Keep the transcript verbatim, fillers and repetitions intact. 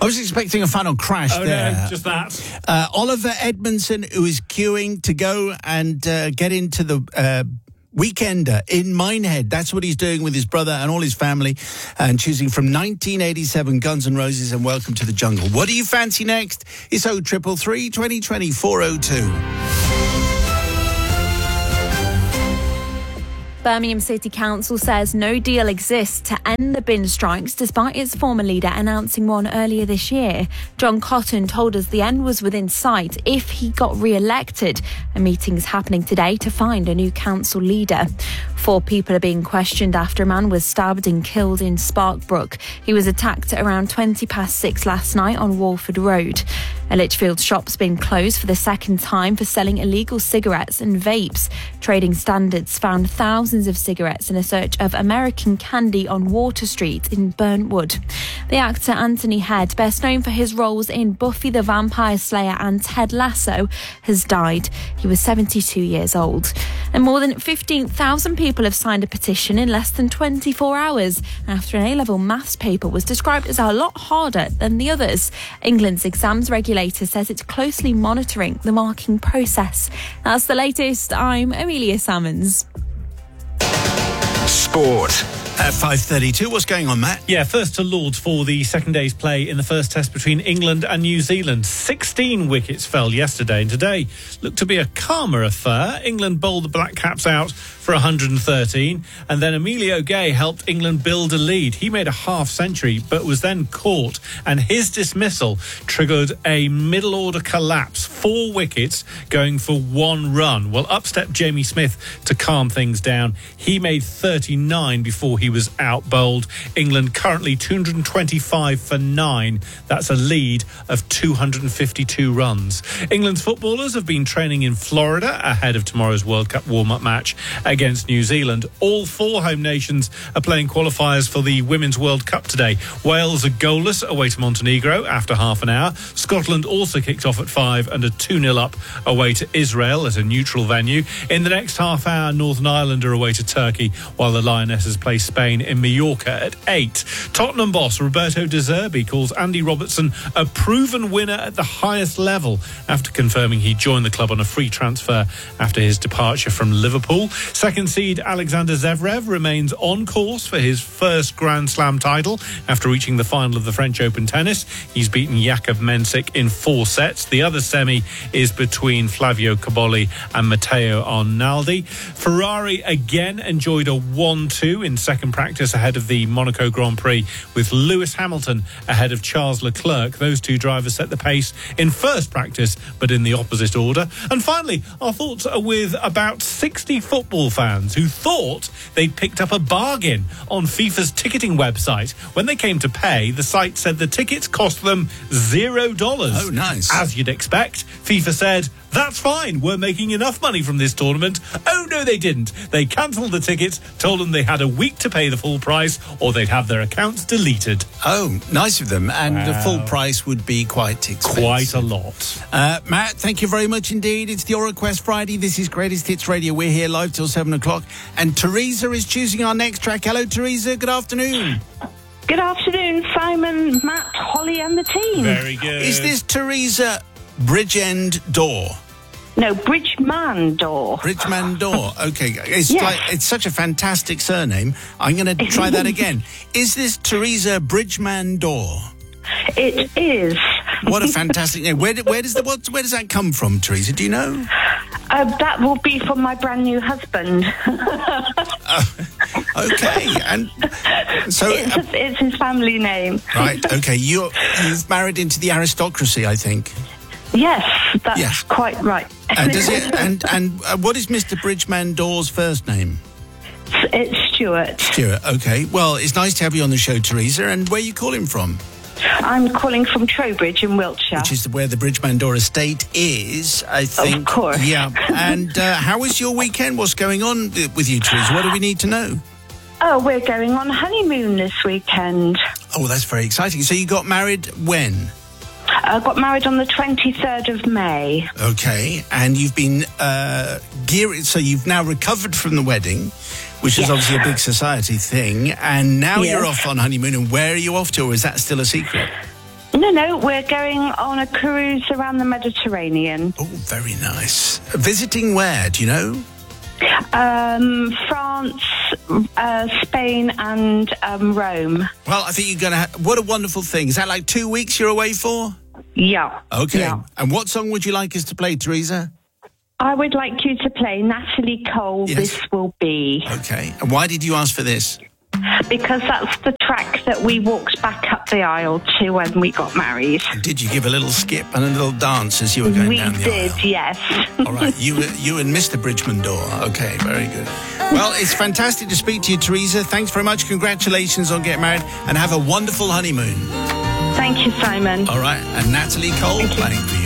was expecting a final crash oh, there. No, just that. Uh, Oliver Edmondson, who is queuing to go and uh, get into the uh, Weekender in Minehead. That's what he's doing with his brother and all his family, and choosing from nineteen eighty-seven Guns N' Roses and Welcome to the Jungle. What do you fancy next? It's oh three three, twenty twenty, four oh two. Birmingham City Council says no deal exists to end the bin strikes, despite its former leader announcing one earlier this year. John Cotton told us the end was within sight if he got re-elected. A meeting is happening today to find a new council leader. Four people are being questioned after a man was stabbed and killed in Sparkbrook. He was attacked at around twenty past six last night on Walford Road. A Lichfield shop's been closed for the second time for selling illegal cigarettes and vapes. Trading Standards found thousands of cigarettes in a search of American Candy on Water Street in Burntwood. The actor Anthony Head, best known for his roles in Buffy the Vampire Slayer and Ted Lasso, has died. He was seventy-two years old. And more than fifteen thousand people have signed a petition in less than twenty-four hours after an A-level maths paper was described as a lot harder than the others. England's exams regulator says it's closely monitoring the marking process. That's the latest. I'm Amelia Salmons. Sport. At five thirty-two, what's going on, Matt? Yeah, first to Lords for the second day's play in the first test between England and New Zealand. sixteen wickets fell yesterday, and today looked to be a calmer affair. England bowled the Black Caps out for one hundred thirteen, and then Emilio Gay helped England build a lead. He made a half century, but was then caught, and his dismissal triggered a middle-order collapse. Four wickets going for one run. Well, up stepped Jamie Smith to calm things down. He made thirty-nine before he was out bowled. England currently two hundred twenty-five for nine. That's a lead of two hundred fifty-two runs. England's footballers have been training in Florida ahead of tomorrow's World Cup warm-up match against New Zealand. All four home nations are playing qualifiers for the Women's World Cup today. Wales are goalless away to Montenegro after half an hour. Scotland also kicked off at five and are two nil up away to Israel at a neutral venue. In the next half hour, Northern Ireland are away to Turkey, while the Lionesses play Spain in Mallorca at eight. Tottenham boss Roberto De Zerbi calls Andy Robertson a proven winner at the highest level after confirming he joined the club on a free transfer after his departure from Liverpool. Second seed Alexander Zverev remains on course for his first Grand Slam title after reaching the final of the French Open tennis. He's beaten Jakub Mensik in four sets. The other semi is between Flavio Cobolli and Matteo Arnaldi. Ferrari again enjoyed a one two in second practice ahead of the Monaco Grand Prix, with Lewis Hamilton ahead of Charles Leclerc. Those two drivers set the pace in first practice, but in the opposite order. And finally, our thoughts are with about sixty football fans who thought they'd picked up a bargain on FIFA's ticketing website. When they came to pay, the site said the tickets cost them zero dollars. Oh, nice. As you'd expect, FIFA said, that's fine, we're making enough money from this tournament. Oh, no, they didn't. They cancelled the tickets, told them they had a week to pay the full price or they'd have their accounts deleted. Oh, nice of them. And wow. The full price would be quite expensive. Quite a lot. Uh, Matt, thank you very much indeed. It's the Aura Quest Friday. This is Greatest Hits Radio. We're here live till seven o'clock. And Teresa is choosing our next track. Hello, Teresa. Good afternoon. Good afternoon, Simon, Matt, Holly and the team. Very good. Is this Teresa Bridgend Door? No, Bridgeman Door. Bridgeman Door. Okay. It's Yes. like it's such a fantastic surname. I'm going to try that again. Is this Teresa Bridgeman Door? It is. What a fantastic name. Where, where does the what, where does that come from, Teresa? Do you know? Uh, that will be from my brand new husband. uh, okay. And so it's, uh, it's his family name. right. Okay. You're you've married into the aristocracy, I think. Yes, that's Yeah. quite right. And does it? And and uh, what is Mister Bridgeman Door's first name? It's Stuart. Stuart. Okay. Well, it's nice to have you on the show, Teresa. And where are you calling from? I'm calling from Trowbridge in Wiltshire. Which is where the Bridgeman Door estate is, I think. Of course. Yeah. And uh, how was your weekend? What's going on with you, Teresa? What do we need to know? Oh, we're going on honeymoon this weekend. Oh, that's very exciting. So you got married when? I got married on the twenty-third of May. Okay. And you've been uh, gearing, so you've now recovered from the wedding, which is Yes. obviously a big society thing. And now Yes. you're off on honeymoon. And where are you off to, or is that still a secret? No, no, we're going on a cruise around the Mediterranean. Oh, very nice. Visiting where, do you know? Um, France, uh, Spain and um, Rome. Well, I think you're going to have... What a wonderful thing. Is that like two weeks you're away for? Yeah. Okay. Yeah. And what song would you like us to play, Teresa? I would like you to play Natalie Cole, Yes. This Will Be. Okay. And why did you ask for this? Because that's the track that we walked back up the aisle to when we got married. And did you give a little skip and a little dance as you were going We down the did, aisle? yes. All right. You, you and Mister Bridgman Door. Okay, very good. Well, it's fantastic to speak to you, Teresa. Thanks very much. Congratulations on getting married and have a wonderful honeymoon. Thank you, Simon. All right. And Natalie Cole playing for you.